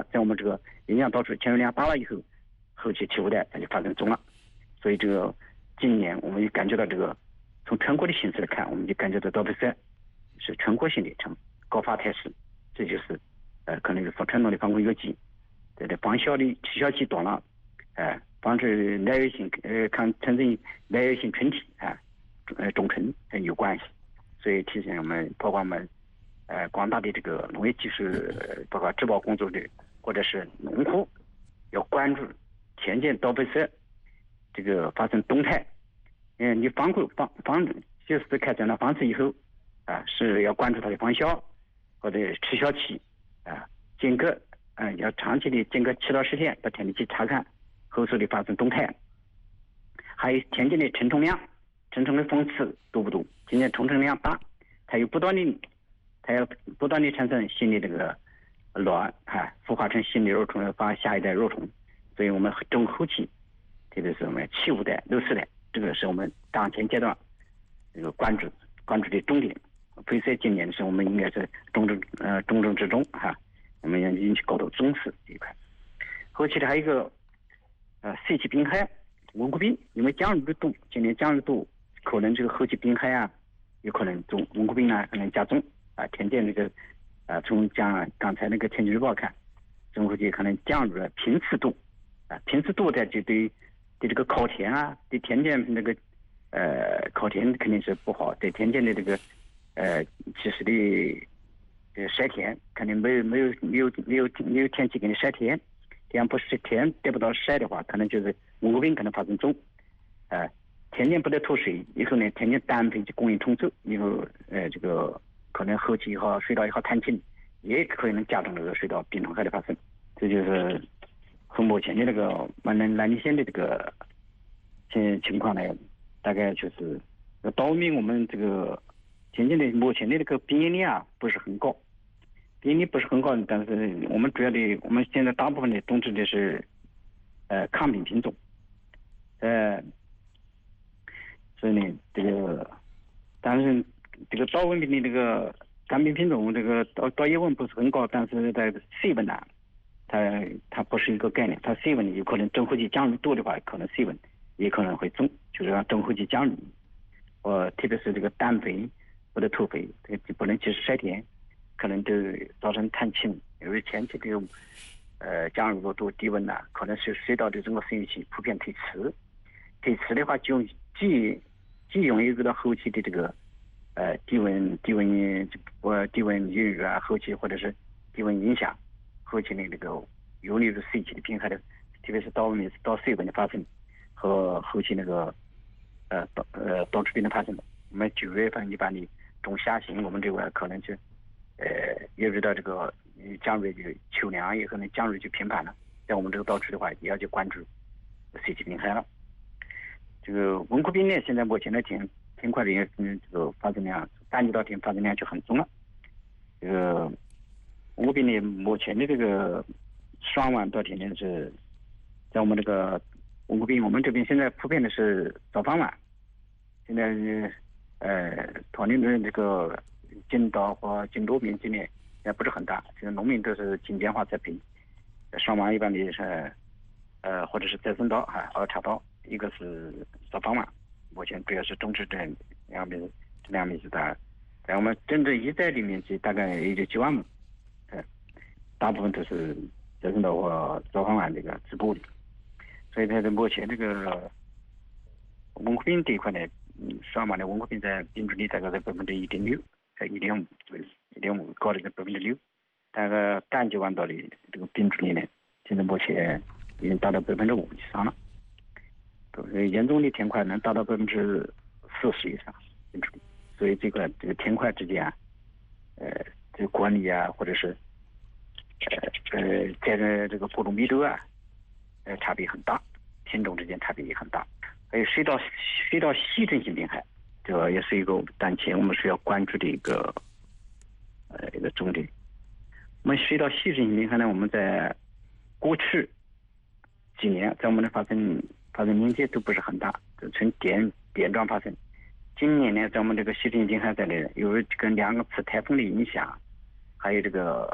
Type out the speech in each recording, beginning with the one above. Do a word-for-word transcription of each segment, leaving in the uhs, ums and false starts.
了，在我们这个营养导出潜水量大了以后，后期气雾带它就发生中了。所以这个今年我们也感觉到这个从全国的形势来看，我们就感觉到倒闭塞是全国性的呈高发态势，这就是呃可能是传统的防控药剂，对对，防效的持效期短了，呃，防止耐药性呃抗产生耐药性群体啊，呃种群很有关系。所以提醒我们，包括我们呃广大的这个农业技术，包括植保工作者或者是农户，要关注田间倒闭塞这个发生动态。嗯，你防控防防就是开展了防治以后啊，是要关注它的防效或者持效期啊，间隔啊，要长期的间隔七到十天到田里去查看后续的发生动态，还有田间的成虫量，成虫的风次多不多？今年成虫量大，它有不断的，它要不断的产生新的这个卵啊，孵化成新的幼虫，发下一代幼虫，所以我们中后期，特别是我们气雾带、漏水带，这个是我们当前阶段这个关注关注的重点。非赛今年的时候，我们应该是重中呃重中之重哈、啊，我们要引起高度重视这一块。后期的还有一个呃水栖病害、文库病，因为降雨的多，今年降雨多，可能这个后期病害啊，有可能中文库病呢可能加重啊。田间这个啊，从讲刚才那个天气预报看，中后期可能降雨频次多啊，频次多的就对对这个烤田啊，对田间那个呃烤田肯定是不好，对田间的这个呃其实的呃晒田肯定没有没有没有没有没有天气给你晒田，这样不是田得不到晒的话，可能就是文库病可能发生重，呃田间不得脱水以后呢，田间单肥就供应充足以后，呃这个可能后期以后水稻以后弹性也可能加重这个水稻病虫害的发生。这就是和目前的这个满南南宁县的这个情情况呢，大概就是稻米我们这个田间的目前的这个病原率啊不是很高，病原率不是很高，但是我们主要的我们现在大部分的种植的是呃抗病品种，呃，所以呢这个但是这个稻文病的这个抗病品种这个稻稻叶温不是很高，但是在水温呢，它它不是一个概念，它水温有可能中后期降雨多的话，可能水温也可能会重，就是让中后期降雨，呃，特别是这个单肥或者脱肥，这个不能及时晒田，可能就造成碳氢，因为前期的呃降雨过多、低温呐、啊，可能是水稻的整个生育期普遍推迟，推迟的话就既既容易遇到后期的这个呃低温低温呃低温孕育啊，后期或者是低温影响。后期的这个有利于水栖的病害的，特别是稻米稻水温的发生和后期那个呃稻呃稻出病的发生。我们九月份一般的中下旬，我们这块可能就呃也遇到这个降雨就秋凉以后呢，降雨就频繁了。在我们这个稻出的话，也要去关注水栖病害了。这个文库病呢，现在目前的天天快的嗯这个发生量，单季稻田发生量就很重了。这个文库病呢，目前的这个双晚稻田呢是，在我们这个文库病，我们这边现在普遍的是早傍晚，现在呃团队的这个进稻和进稻面积呢也不是很大，现在农民都是精简化栽培，双晚一般的是呃或者是再生稻哈二茬稻，一个是早傍晚，目前主要是种植这两面这两面积大，在我们真正一栽的面积大概也就几万亩。大部分都是再生稻和早傍晚这个直播的，所以它的目前这个文库病这一块呢，嗯，双晚的文库病在病毒率大概在百分之一点六，在一点五，一点五高的个百分之六，大概单季晚稻的这个病毒率呢，现在目前已经达到百分之五以上了，严重的田块能达到百分之四十以上病毒率，所以这个这个田块之间啊，呃，这个管理啊，或者是呃呃，在这这个播种密度啊，呃，差别很大，品种之间差别也很大。还有水稻水稻细菌性病害，这个也是一个当前我们需要关注的一个呃一个重点。我们水稻细菌性病害呢，我们在过去几年在我们的发生发生面积都不是很大，就呈点点状发生。今年呢，在我们这个细菌性病害在内，由于跟两个次台风的影响，还有这个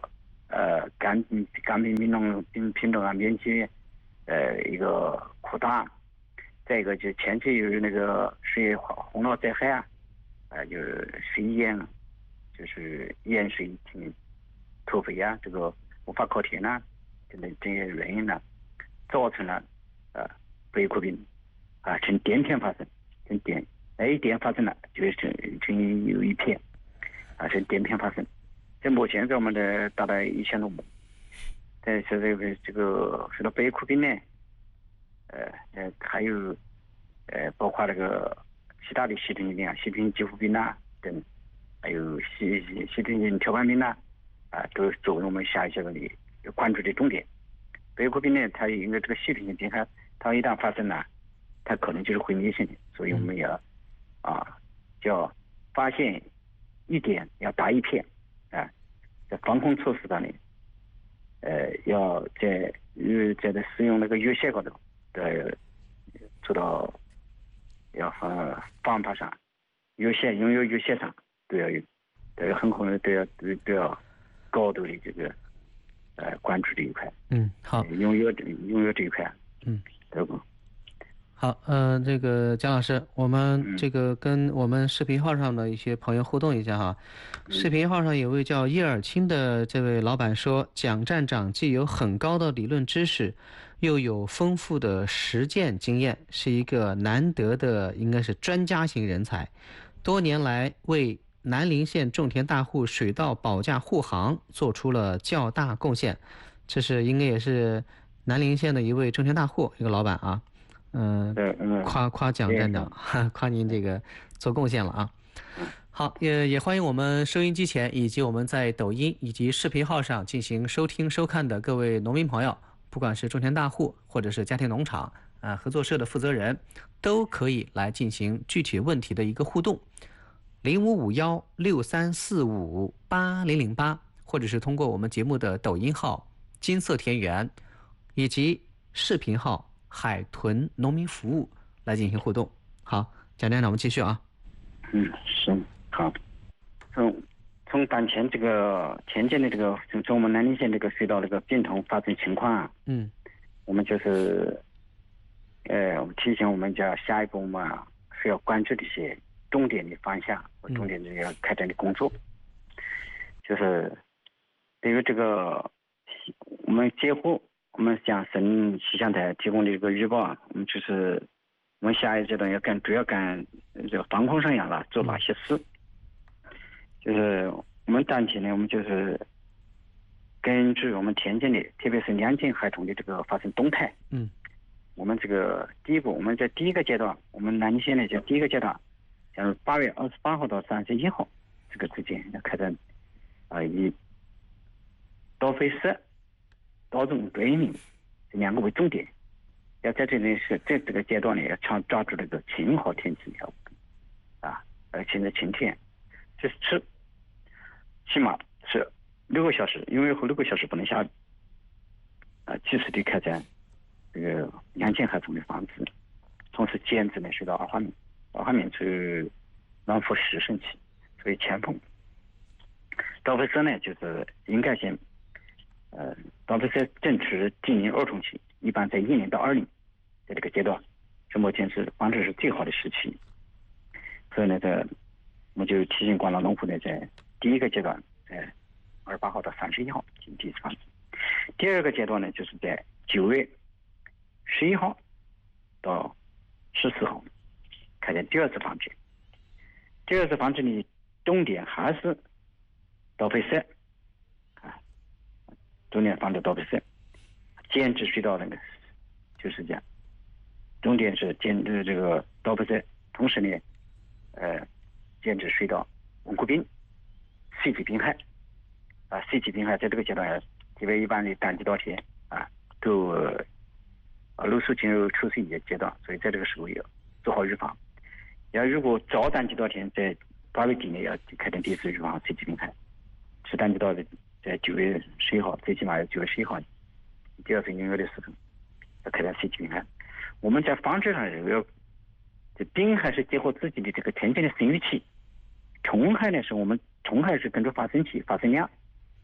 呃肝肝病病症病品种啊免疫呃一个扩大，再一个就前期有那个水洪涝灾害啊，呃就是水淹，就是淹水停脱肥啊，这个无法靠田呐，等等这些原因呢，造成了呃白血病啊呈垫片发生，呈垫一点发生了就是呈有一片啊呈垫片发生。在目前在我们的大概一千多亩，但是这个这个说到白血病呢，呃呃还有呃包括那个其他的细菌病啊，细菌肌肤病啊等，还有细细菌性条瓣病啊，啊都作为我们下一阶段的关注的重点。白血病呢，它因为这个细菌性病它它一旦发生了，它可能就是毁灭性的，所以我们要啊叫发现一点要打一片啊，在防控措施上呢，呃要在呃在这使用那个药械高头的做到要和方法上，药械用药药械上都要有都要很好的都要都都要高度的这个呃关注这一块。 嗯，好， 用药用药这一块， 嗯， 对不？ 好，呃，这个蒋老师，我们这个跟我们视频号上的一些朋友互动一下哈。 嗯、 视频号上有位叫叶尔钦的这位老板说，蒋站长既有很高的理论知识，又有丰富的实践经验，是一个难得的应该是专家型人才，多年来为南陵县种田大户水稻保价护航做出了较大贡献。这是应该也是南陵县的一位种田大户，一个老板啊。嗯、呃，夸夸蒋站长，夸您这个做贡献了啊。好，也也欢迎我们收音机前以及我们在抖音以及视频号上进行收听收看的各位农民朋友，不管是种田大户或者是家庭农场啊、呃、合作社的负责人，都可以来进行具体问题的一个互动。零五五幺六三四五八零零八，或者是通过我们节目的抖音号金色田园以及视频号海豚农民服务来进行互动。好，蒋站长，我们继续啊。 嗯，是好。从从当前这个田间的这个从我们南陵县这个水稻这个病虫发生情况啊， 嗯， 我们就是呃提醒我们叫下一步我们需要关注的一些重点的方向和重点的要开展的工作，嗯、就是对于这个我们结合我们向省气象台提供的这个预报啊，我们就是我们下一阶段要干主要干这个防控上要了做哪些事？就是我们当前呢，我们就是根据我们田间的，特别是两间孩童的这个发生动态， 嗯， 我们这个第一步，我们在第一个阶段，我们南陵县呢就第一个阶段，像八月二十八号到三十一号这个之间要开展啊、呃、以稻肥色、稻种对应这两个为重点。要在这里是在这个阶段呢，要常抓住这个晴好天气要啊，而且呢晴天，就是吃，起码是六个小时，因为后六个小时不能下雨啊，及时的开展这个两间孩童的防治，同时减制呢水稻二花米，二花米是暖伏湿盛期，所以前锋。稻肥色呢就是应该先，呃，稻肥色正值经营儿童期，一般在一年到二年。在这个阶段，是目前是防治是最好的时期，所以呢，这我们就提醒广大农户呢，在第一个阶段，在二十八号到三十一号进行第一次防治；第二个阶段呢，就是在九月十一号到十四号开展第二次防治。第二次防治的重点还是稻肥色啊，重点防治稻肥色，减制水稻那个就是这样。重点是减制这个稻肥色，同时呢，呃，减制水稻蚊菇病、水体病害啊，水体病害在这个阶段，特别一般的淡季稻田啊，都啊露宿进入出水的阶段，所以在这个时候要做好预防。要如果早淡季稻田在八月底呢，要开展第一次预防水体病害；迟淡季稻的在九月十一号，最起码要九月十一号，第二次应用的时候要开展水体病害。我们在防治上要，这病害是结合自己的这个田间的生育期，虫害呢是我们虫害是跟着发生期、发生量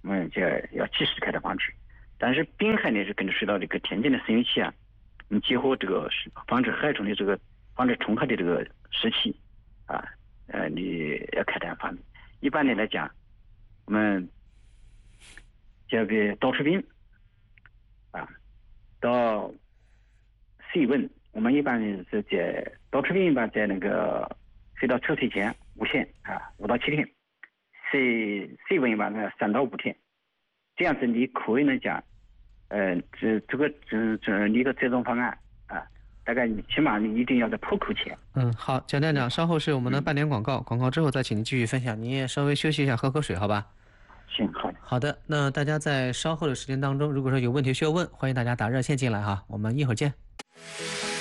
我们就要及时开展防治。但是病害呢是根据水稻这个田间的生育期啊，你结合这个防治害虫的这个防治虫害的这个时期啊，呃，你要开展防治。一般的来讲，我们这个稻翅病啊，到水温，我们一般是在稻翅病一般在那个水稻抽穗前五天啊，五到七天，水水温一般呢三到五天，这样子你可以呢讲，呃，这这个这这你的这种方案啊，大概你起码你一定要在破口前。 嗯，好，蒋站长，稍后是我们的半点广告，广告之后再请您继续分享，您也稍微休息一下，喝口水，好吧？ 行，好的。 好的，那大家在稍后的时间当中，如果说有问题需要问，欢迎大家打热线进来哈，我们一会儿见。